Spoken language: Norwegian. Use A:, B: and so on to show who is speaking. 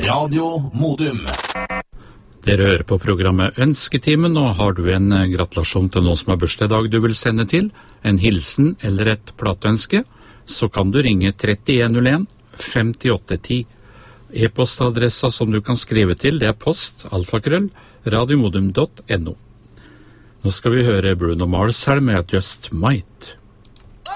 A: Radio Modum.
B: Dere hører på programmet Ønsketimen, og har du en gratulasjon til noen som har bursdag i dag du vil sende til, en hilsen eller et plateønske, så kan du ringe 3101 5810. E-postadressa som du kan skrive til, det er post@radiomodum.no. Nå skal vi høre Bruno Mars her med Just Might.